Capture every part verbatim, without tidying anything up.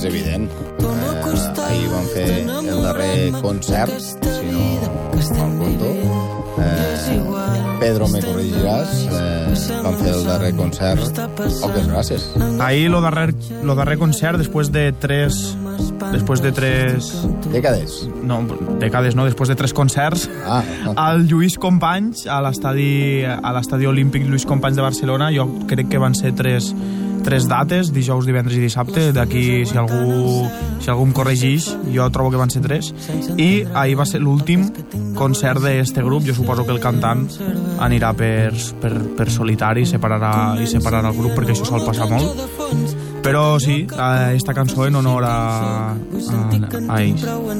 és evident. Eh, ahir van fer el darrer concert, si no me'l conto. Eh, Pedro, me corregiràs. Eh, van fer el darrer concert. Moltes gràcies. Ahir lo darrer, lo darrer concert després de tres... Després de tres... Dècades? No, dècades no, després de tres concerts ah, ah. al Lluís Companys, a l'estadi a l'estadi olímpic Lluís Companys de Barcelona. Jo crec que van ser tres, tres dates, dijous, divendres i dissabte. D'aquí, si algú, si algú em corregeix, jo trobo que van ser tres. I ahir va ser l'últim concert d'este grup. Jo suposo que el cantant anirà per, per, per solitari i separarà, i separarà el grup, perquè això sol passar molt. Però sí, esta cançó en honor a, a, a ells.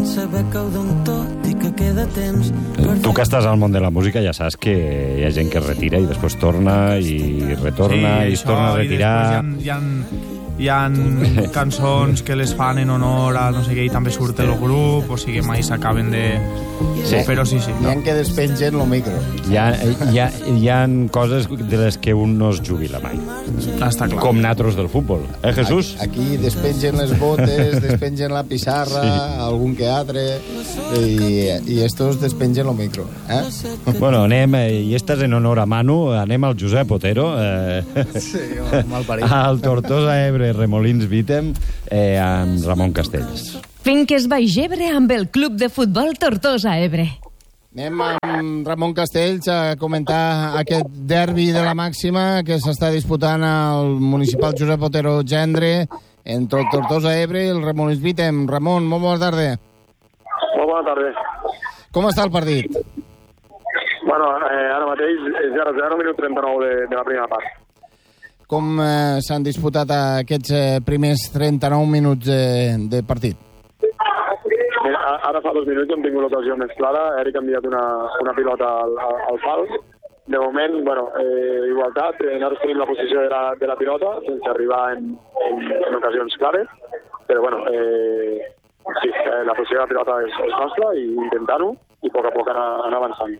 Tu que estàs al món de la música ja saps que hi ha gent que es retira i després torna i retorna sí, i es torna a retirar. Hi ha, hi ha, hi ha cançons que les fan en honor a no sé què i també surt el grup, o sigui, mai s'acaben de... Sí. Però sí, sí. Hi ha que despengen el micro. Hi ha, hi, ha, hi ha coses de les que un no es jubila mai. Està clar. Com natros del futbol. Eh, Jesús? Aquí despengen les botes, despengen la pissarra, sí. Algun que altre, i, i estos despengen el micro. Eh? Bueno, anem, i estàs en honor a Manu, anem al Josep Otero, eh, sí, malparit. Al Tortosa Ebre Remolins Vítem, eh, amb Ramon Castells. Finques Baix Ebre amb el Club de Futbol Tortosa Ebre. Anem amb Ramon Castells a comentar aquest derbi de la màxima que s'està disputant al municipal Josep Otero Gendre entre el Tortosa Ebre i el Remolins Vítem. Ramon, molt bona tarda. Molt bona tarda. Com està el partit? Bueno, eh, ara mateix és zero a zero, minut trenta-nou de, de la primera part. Com eh, s'han disputat aquests eh, primers trenta-nou minuts eh, de partit? Ara fa dos minuts hem tingut l'ocasió més clara. Eric ha enviat una, una pilota al, al pal. De moment, bueno, eh, igualtat. Eh, nosaltres tenim la posició de la, de la pilota, sense arribar en, en, en ocasions clares. Però, bueno, eh, sí, eh, la posició de la pilota és, és nostra i intentar-ho i a poc a poc anar, anar avançant.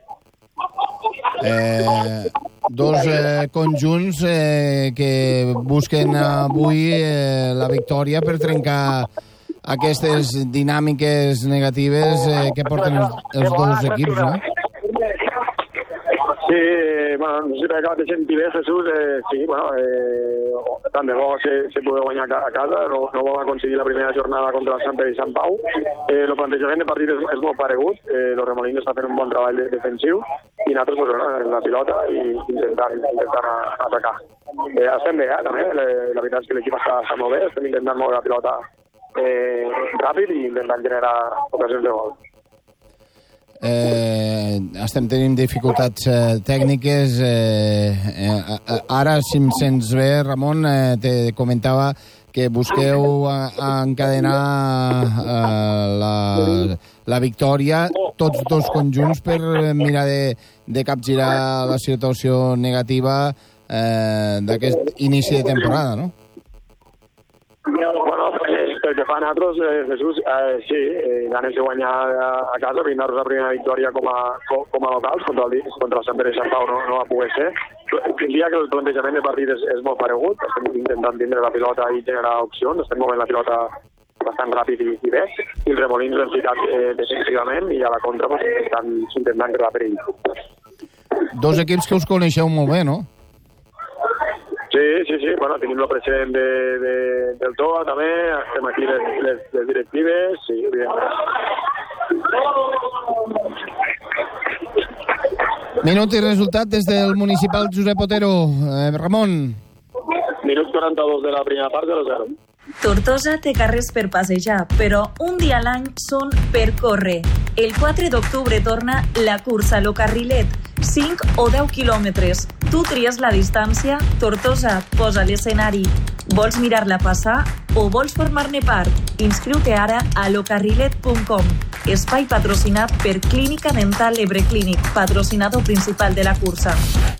Eh, dos eh, conjunts eh, que busquen avui eh, la victòria per trencar aquestes dinàmiques negatives eh, que porten els, els dos equips, no? Sí, bueno, no sé si t'acabes de sentir bé, Jesús. Eh, sí, bueno, eh, tant de bo se, se pugui guanyar a casa. No, no vam aconseguir la primera jornada contra el Sant Pere i Sant Pau. Eh, el plantejament de partit és, és molt paregut. Eh, los remolins està fent un bon treball de, defensiu i nosaltres, pues, bueno, en la pilota i intentant, intentant atacar. Eh, estem bé, eh, també. La, la veritat és que l'equip està, està molt bé. Estem intentant moure la pilota Eh, ràpid i intentant generar ocasions de gol. Eh, estem tenint dificultats eh, tècniques. Eh, eh, ara, si em sents bé, Ramon, eh, te comentava que busqueu a, a encadenar eh, la, la victòria, tots dos conjunts, per mirar de, de capgirar la situació negativa eh, d'aquest inici de temporada, no? Bueno, pel que fa a nosaltres, eh, Jesús, eh, sí, eh, ganes de guanyar a, a casa, brindar-nos la primera victòria com a, com, com a locals, contra el, contra el Sant Pere i Sant Pau no, no va poder ser. Diria que el plantejament de partit és, és molt paregut, estem intentant tindre la pilota i generar opcions, estem movent la pilota bastant ràpid i, i bé, i els remolins l'hem ficat eh, defensivament i a la contra pues, estan intentant crear perill. Dos equips que us coneixeu molt bé, no? Sí, sí, sí, bueno, tenim el president de, de, del T O A també, estem aquí les, les, les directives, sí, evidentment. Minut i resultat des del municipal Josep Otero. Eh, Ramon. Minut quaranta-dos de la primera part, zero a zero. Tortosa té carrers per passejar, però un dia a l'any són per córrer. El quatre d'octubre torna la cursa Lo Carrilet, cinc o deu quilòmetres. Tu tries la distància, Tortosa posa l'escenari. Vols mirar-la passar o vols formar-ne part? Inscriu-te ara a locarrilet punt com. Espai patrocinat per Clínica Dental Ebre Clínic, patrocinador principal de la cursa.